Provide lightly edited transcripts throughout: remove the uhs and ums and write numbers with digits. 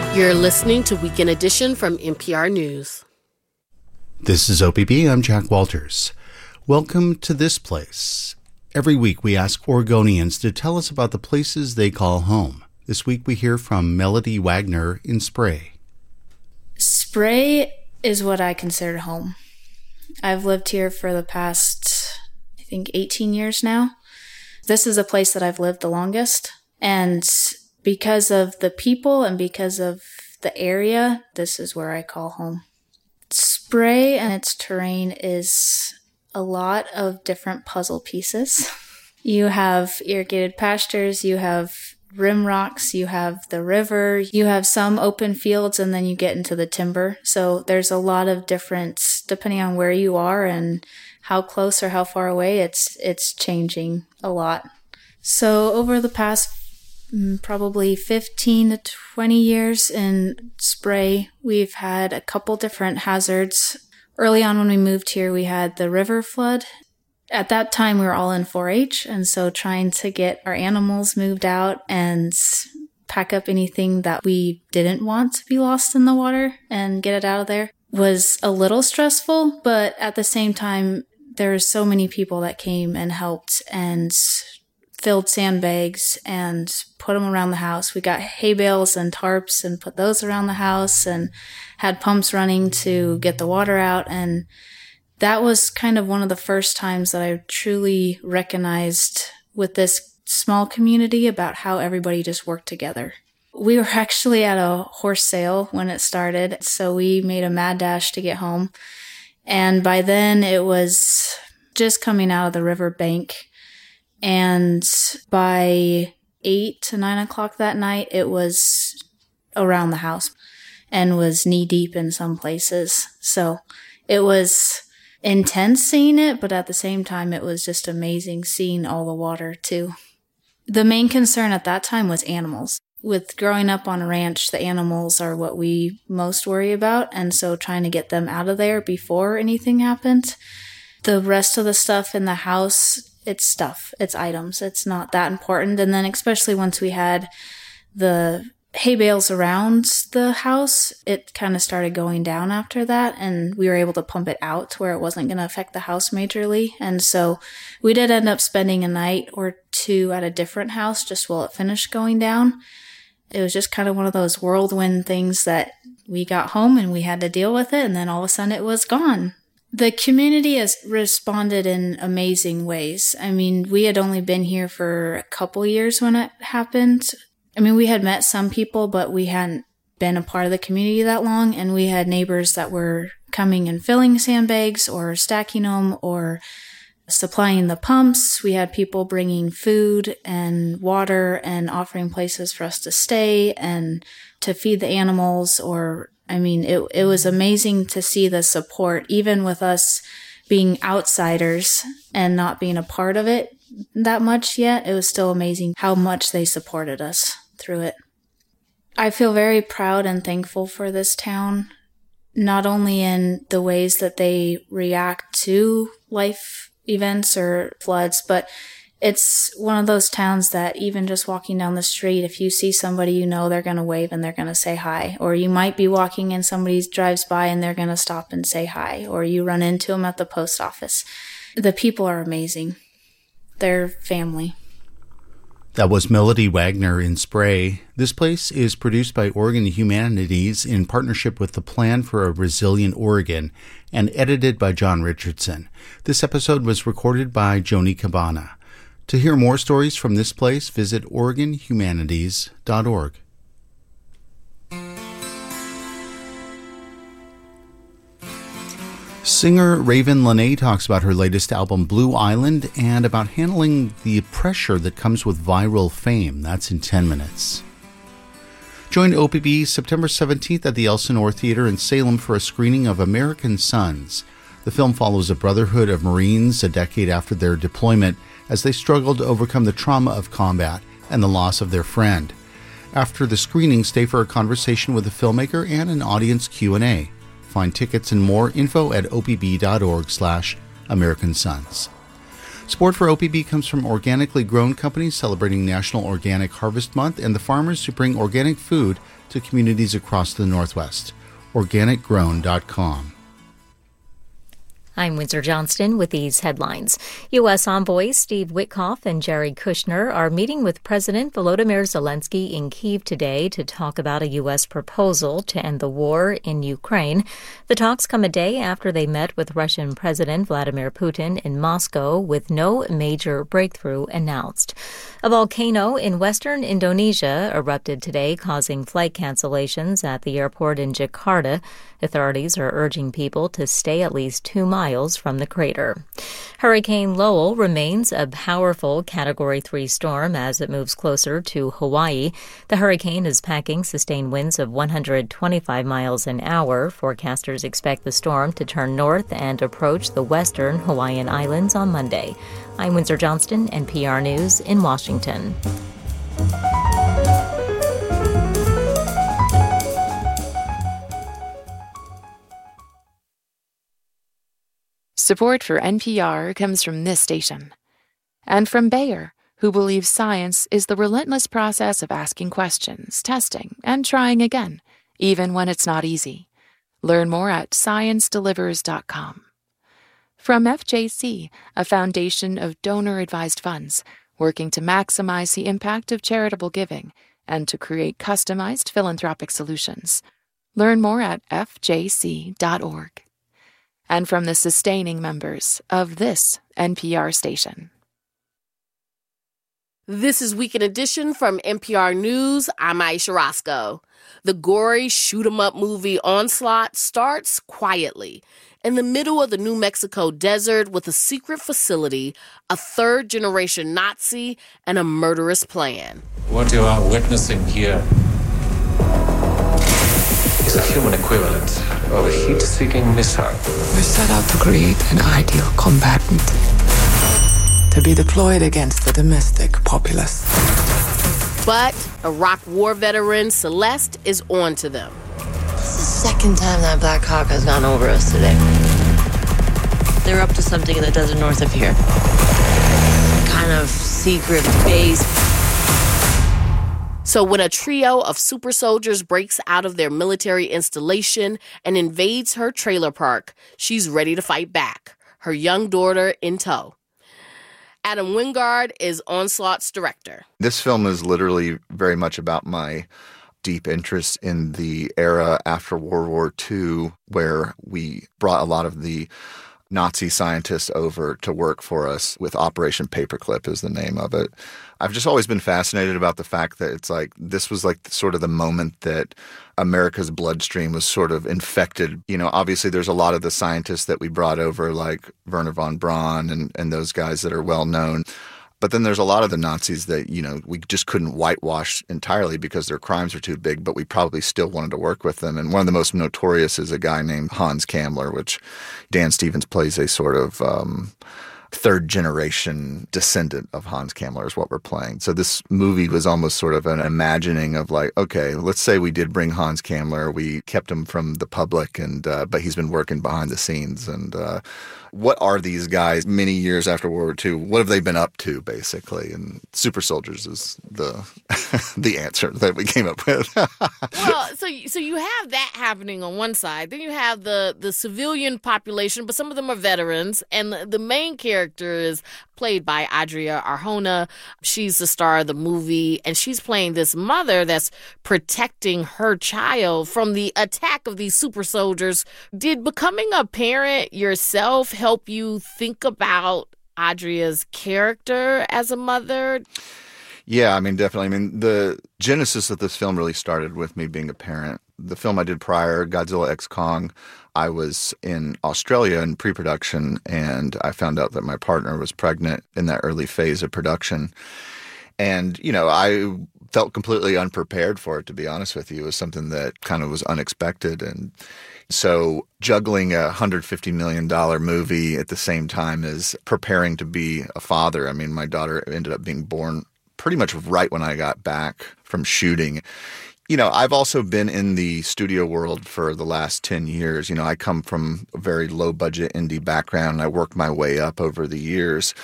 You're listening to Weekend Edition from NPR News. This is OPB. I'm Jack Walters. Welcome to This Place. Every week we ask Oregonians to tell us about the places they call home. This week we hear from Melody Wagner in Spray. Spray is what I consider home. I've lived here for the past, 18 years now. This is a place that I've lived the longest. And because of the people and because of the area, this is where I call home. Spray and its terrain is a lot of different puzzle pieces. You have irrigated pastures, you have rim rocks, you have the river, you have some open fields, and then you get into the timber. So there's a lot of difference depending on where you are and how close or how far away. It's changing a lot. So over the past probably 15 to 20 years in Spray, we've had a couple different hazards. Early on when we moved here, we had the river flood. At that time, we were all in 4-H, and so trying to get our animals moved out and pack up anything that we didn't want to be lost in the water and get it out of there was a little stressful, but at the same time, there were so many people that came and helped and filled sandbags and put them around the house. We got hay bales and tarps and put those around the house and had pumps running to get the water out. And that was kind of one of the first times that I truly recognized with this small community about how everybody just worked together. We were actually at a horse sale when it started, so we made a mad dash to get home. And by then it was just coming out of the river bank. And by 8 to 9 o'clock that night, it was around the house and was knee deep in some places. So it was intense seeing it, but at the same time, it was just amazing seeing all the water too. The main concern at that time was animals. With growing up on a ranch, the animals are what we most worry about. And so trying to get them out of there before anything happened. The rest of the stuff in the house, it's stuff, it's items, it's not that important. And then especially once we had the hay bales around the house, it kind of started going down after that, and we were able to pump it out to where it wasn't going to affect the house majorly. And so we did end up spending a night or two at a different house just while it finished going down. It was just kind of one of those whirlwind things that we got home and we had to deal with it, and then all of a sudden it was gone. The community has responded in amazing ways. I mean, we had only been here for a couple years when it happened. I mean, we had met some people, but we hadn't been a part of the community that long. And we had neighbors that were coming and filling sandbags or stacking them or supplying the pumps. We had people bringing food and water and offering places for us to stay and to feed the animals. It was amazing to see the support, even with us being outsiders and not being a part of it that much yet. It was still amazing how much they supported us through it. I feel very proud and thankful for this town, not only in the ways that they react to life events or floods, but it's one of those towns that even just walking down the street, if you see somebody you know, they're going to wave and they're going to say hi. Or you might be walking and somebody drives by and they're going to stop and say hi. Or you run into them at the post office. The people are amazing. They're family. That was Melody Wagner in Spray. This Place is produced by Oregon Humanities in partnership with the Plan for a Resilient Oregon and edited by John Richardson. This episode was recorded by Joni Cabana. To hear more stories from This Place, visit OregonHumanities.org. Singer Raven Lenae talks about her latest album, Blue Island, and about handling the pressure that comes with viral fame. That's in 10 minutes. Join OPB September 17th at the Elsinore Theater in Salem for a screening of American Sons. The film follows a brotherhood of Marines a decade after their deployment as they struggle to overcome the trauma of combat and the loss of their friend. After the screening, stay for a conversation with the filmmaker and an audience Q&A. Find tickets and more info at opb.org/American Sons. Support for OPB comes from organically grown companies celebrating National Organic Harvest Month and the farmers who bring organic food to communities across the Northwest. OrganicGrown.com. I'm Windsor Johnston with these headlines. U.S. envoys Steve Witkoff and Jared Kushner are meeting with President Volodymyr Zelensky in Kyiv today to talk about a U.S. proposal to end the war in Ukraine. The talks come a day after they met with Russian President Vladimir Putin in Moscow with no major breakthrough announced. A volcano in western Indonesia erupted today, causing flight cancellations at the airport in Jakarta. Authorities are urging people to stay at least 2 miles from the crater. Hurricane Lowell remains a powerful Category 3 storm as it moves closer to Hawaii. The hurricane is packing sustained winds of 125 miles an hour. Forecasters expect the storm to turn north and approach the western Hawaiian Islands on Monday. I'm Windsor Johnston, NPR News in Washington. Support for NPR comes from this station. And from Bayer, who believes science is the relentless process of asking questions, testing, and trying again, even when it's not easy. Learn more at ScienceDelivers.com. From FJC, a foundation of donor-advised funds working to maximize the impact of charitable giving and to create customized philanthropic solutions. Learn more at fjc.org. And from the sustaining members of this NPR station. This is Weekend Edition from NPR News. I'm Aisha Roscoe. The gory shoot-'em-up movie Onslaught starts quietly in the middle of the New Mexico desert with a secret facility, a third-generation Nazi, and a murderous plan. What you are witnessing here is a human equivalent of a heat-seeking missile. We set out to create an ideal combatant to be deployed against the domestic populace. But Iraq War veteran Celeste is on to them. This is the second time that Black Hawk has gone over us today. They're up to something in the desert north of here. Kind of secret base. So when a trio of super soldiers breaks out of their military installation and invades her trailer park, she's ready to fight back, her young daughter in tow. Adam Wingard is Onslaught's director. This film is literally very much about my deep interest in the era after World War II, where we brought a lot of the Nazi scientists over to work for us with Operation Paperclip is the name of it. I've just always been fascinated about the fact that it's like this was like sort of the moment that America's bloodstream was sort of infected. You know, obviously there's a lot of the scientists that we brought over like Wernher von Braun and those guys that are well known. But then there's a lot of the Nazis that, you know, we just couldn't whitewash entirely because their crimes are too big, but we probably still wanted to work with them. And one of the most notorious is a guy named Hans Kammler, which Dan Stevens plays a sort of third-generation descendant of Hans Kammler is what we're playing. So this movie was almost sort of an imagining of like, okay, let's say we did bring Hans Kammler. We kept him from the public, and but he's been working behind the scenes. And what are these guys many years after World War II? What have they been up to, basically? And super soldiers is the the answer that we came up with. Well, so you have that happening on one side. Then you have the civilian population, but some of them are veterans. And the main character is played by Adria Arjona. She's the star of the movie, and she's playing this mother that's protecting her child from the attack of these super soldiers. Did becoming a parent yourself help you think about Adria's character as a mother? Yeah, I mean, definitely. I mean, the genesis of this film really started with me being a parent. The film I did prior, Godzilla x Kong, I was in Australia in pre-production, and I found out that my partner was pregnant in that early phase of production. And, you know, I felt completely unprepared for it, to be honest with you. It was something that kind of was unexpected. And so juggling a $150 million movie at the same time as preparing to be a father. I mean, my daughter ended up being born pretty much right when I got back from shooting. You know, I've also been in the studio world for the last 10 years. You know, I come from a very low-budget indie background, and I worked my way up over the years.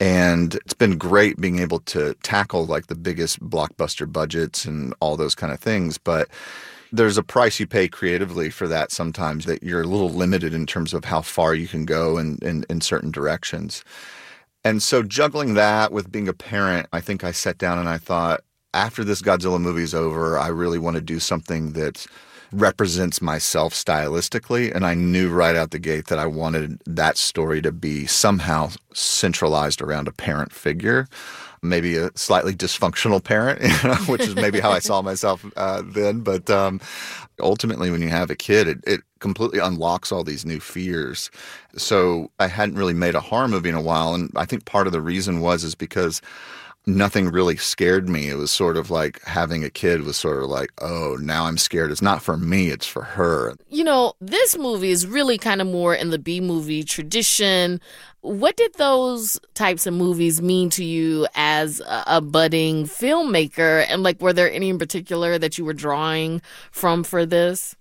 And it's been great being able to tackle like the biggest blockbuster budgets and all those kind of things. But there's a price you pay creatively for that sometimes, that you're a little limited in terms of how far you can go in certain directions. And so juggling that with being a parent, I think I sat down and I thought, after this Godzilla movie is over, I really want to do something that represents myself stylistically. And I knew right out the gate that I wanted that story to be somehow centralized around a parent figure, maybe a slightly dysfunctional parent, which is maybe how I saw myself then. But ultimately, when you have a kid, it completely unlocks all these new fears. So I hadn't really made a horror movie in a while. And I think part of the reason is because nothing really scared me. It was sort of like having a kid was sort of like, oh, now I'm scared. It's not for me, it's for her. You know, this movie is really kind of more in the B-movie tradition. What did those types of movies mean to you as a budding filmmaker? And like, were there any in particular that you were drawing from for this?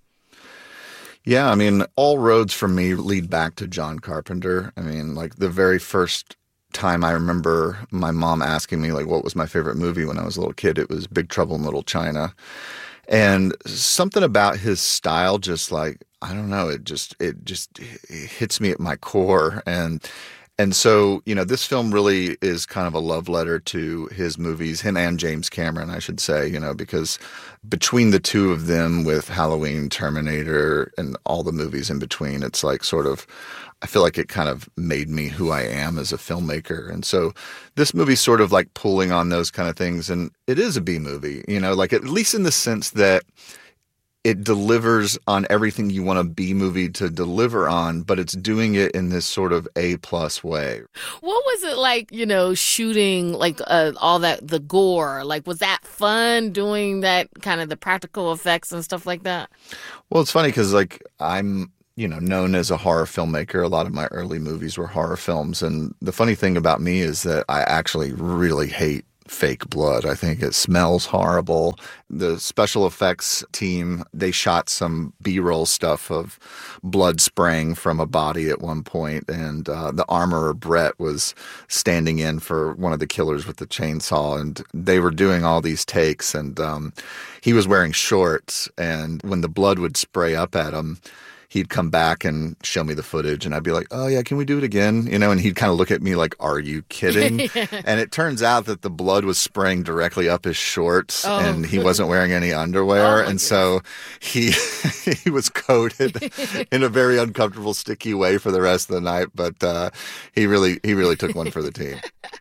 Yeah, I mean, all roads for me lead back to John Carpenter. I mean, like the very first time I remember my mom asking me like what was my favorite movie when I was a little kid, it was Big Trouble in Little China. And something about his style, just like, I don't know, it hits me at my core. And so, you know, this film really is kind of a love letter to his movies, him and James Cameron, I should say, you know, because between the two of them with Halloween, Terminator, and all the movies in between, it's like sort of, I feel like it kind of made me who I am as a filmmaker. And so this movie's sort of like pulling on those kind of things. And it is a B movie, you know, like at least in the sense that it delivers on everything you want a B movie to deliver on, but it's doing it in this sort of A+ way. What was it like, you know, shooting like all that, the gore? Like, was that fun doing that kind of the practical effects and stuff like that? Well, it's funny because like I'm, you know, known as a horror filmmaker. A lot of my early movies were horror films. And the funny thing about me is that I actually really hate fake blood. I think it smells horrible. The special effects team, they shot some B-roll stuff of blood spraying from a body at one point, and the armorer Brett was standing in for one of the killers with the chainsaw, and they were doing all these takes, and he was wearing shorts, and when the blood would spray up at him, he'd come back and show me the footage, and I'd be like, oh, yeah, can we do it again? You know, and he'd kind of look at me like, are you kidding? Yeah. And it turns out that the blood was spraying directly up his shorts, and he wasn't wearing any underwear. And so he was coated in a very uncomfortable, sticky way for the rest of the night. But he really took one for the team.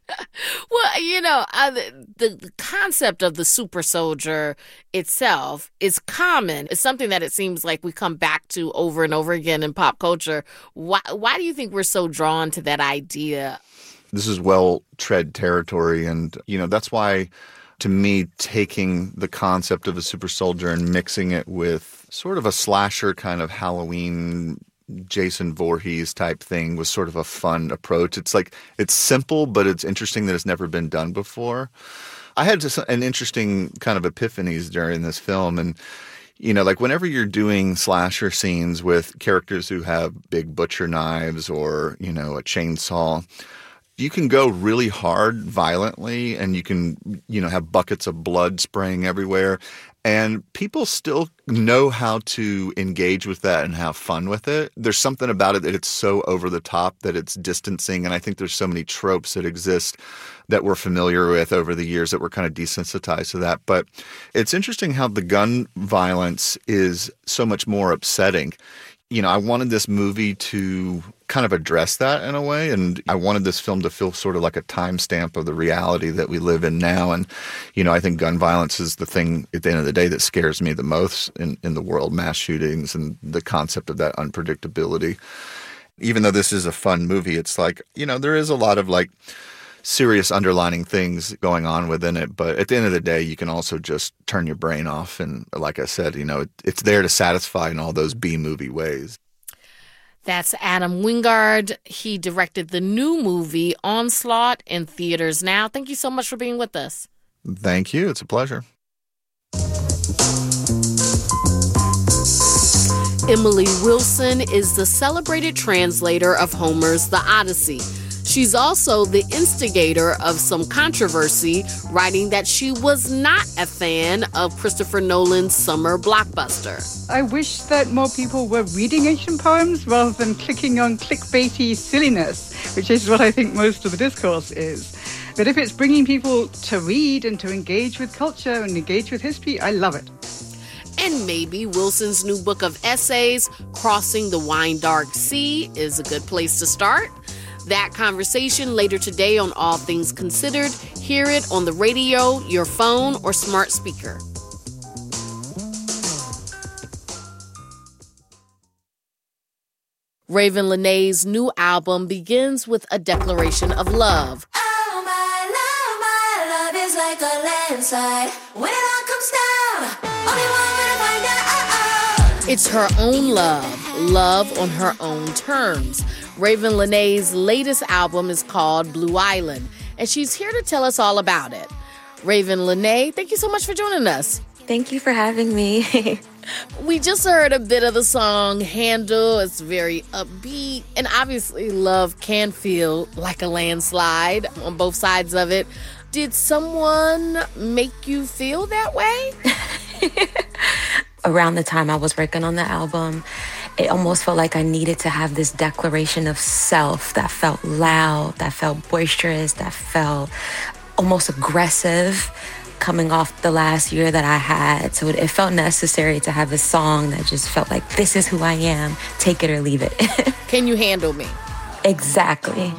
Well, you know, the concept of the super soldier itself is common. It's something that it seems like we come back to over and over again in pop culture. Why do you think we're so drawn to that idea? This is well-tread territory, and, you know, that's why, to me, taking the concept of a super soldier and mixing it with sort of a slasher kind of Halloween Jason Voorhees type thing was sort of a fun approach. It's like, it's simple, but it's interesting that it's never been done before. I had just an interesting kind of epiphanies during this film, and you know, like whenever you're doing slasher scenes with characters who have big butcher knives or, you know, a chainsaw, you can go really hard violently, and you can, you know, have buckets of blood spraying everywhere. And people still know how to engage with that and have fun with it. There's something about it that it's so over the top that it's distancing. And I think there's so many tropes that exist that we're familiar with over the years that we're kind of desensitized to that. But it's interesting how the gun violence is so much more upsetting. You know, I wanted this movie to kind of address that in a way, and I wanted this film to feel sort of like a timestamp of the reality that we live in now. And, you know, I think gun violence is the thing at the end of the day that scares me the most in the world, mass shootings and the concept of that unpredictability. Even though this is a fun movie, it's like, you know, there is a lot of like serious underlining things going on within it. But at the end of the day, you can also just turn your brain off. And like I said, you know, it's there to satisfy in all those B-movie ways. That's Adam Wingard. He directed the new movie Onslaught in theaters now. Thank you so much for being with us. Thank you. It's a pleasure. Emily Wilson is the celebrated translator of Homer's The Odyssey. She's also the instigator of some controversy, writing that she was not a fan of Christopher Nolan's summer blockbuster. I wish that more people were reading ancient poems rather than clicking on clickbaity silliness, which is what I think most of the discourse is. But if it's bringing people to read and to engage with culture and engage with history, I love it. And maybe Wilson's new book of essays, Crossing the Wine Dark Sea, is a good place to start. That conversation later today on All Things Considered. Hear it on the radio, your phone, or smart speaker. Raven Lenné's new album begins with a declaration of love. Oh, my love is like a landslide. When it all comes down, only one way to find out. It's her own love on her own terms. Raven Lenné's latest album is called Blue Island, and she's here to tell us all about it. Raven Lenné, thank you so much for joining us. Thank you for having me. We just heard a bit of the song Handle. It's very upbeat, and obviously love can feel like a landslide on both sides of it. Did someone make you feel that way? Around the time I was working on the album, it almost felt like I needed to have this declaration of self that felt loud, that felt boisterous, that felt almost aggressive, coming off the last year that I had. So it felt necessary to have a song that just felt like, this is who I am, take it or leave it. Can you handle me? Exactly.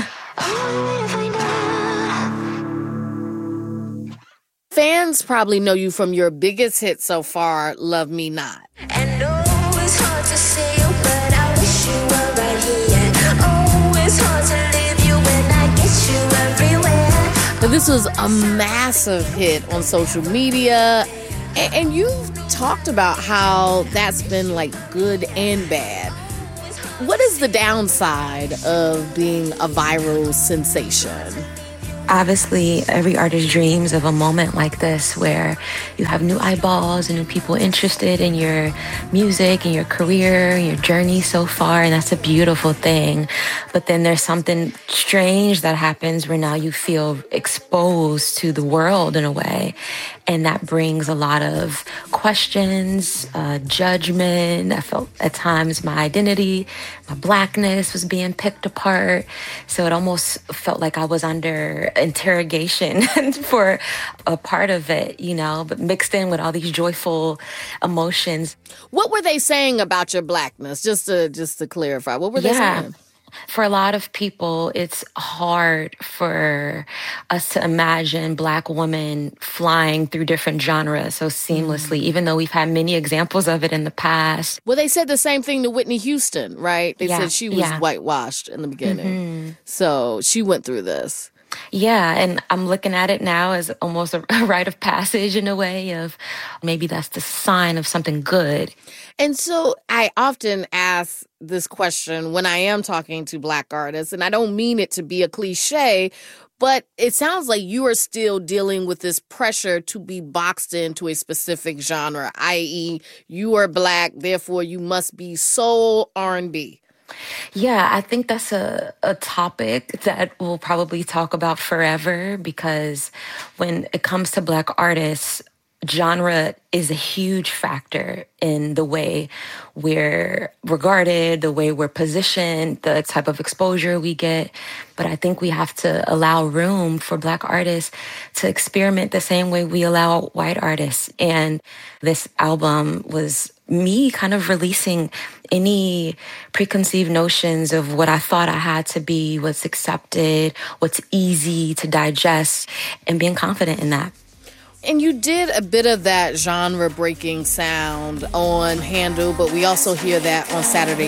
Fans probably know you from your biggest hit so far, Love Me Not. And oh, it's hard to say you, but I wish you were right here. Oh, it's hard to leave you when I get you everywhere. Now, this was a massive hit on social media, and you've talked about how that's been like good and bad. What is the downside of being a viral sensation? Obviously, every artist dreams of a moment like this where you have new eyeballs and new people interested in your music and your career, your journey so far, and that's a beautiful thing. But then there's something strange that happens where now you feel exposed to the world in a way, and that brings a lot of questions, judgment. I felt at times my identity, my Blackness was being picked apart, so it almost felt like I was under interrogation for a part of it, you know, but mixed in with all these joyful emotions. What were they saying about your Blackness? Just to clarify, what were they saying? For a lot of people, it's hard for us to imagine Black women flying through different genres so seamlessly, even though we've had many examples of it in the past. Well, they said the same thing to Whitney Houston, right? They said she was whitewashed in the beginning. Mm-hmm. So she went through this. Yeah, and I'm looking at it now as almost a rite of passage in a way of maybe that's the sign of something good. And so I often ask this question when I am talking to Black artists, and I don't mean it to be a cliche, but it sounds like you are still dealing with this pressure to be boxed into a specific genre, i.e. you are Black, therefore you must be soul R&B. Yeah, I think that's a topic that we'll probably talk about forever, because when it comes to Black artists, genre is a huge factor in the way we're regarded, the way we're positioned, the type of exposure we get. But I think we have to allow room for Black artists to experiment the same way we allow white artists. And this album was me kind of releasing any preconceived notions of what I thought I had to be, what's accepted, what's easy to digest, and being confident in that. And you did a bit of that genre-breaking sound on Handle, but we also hear that on Saturday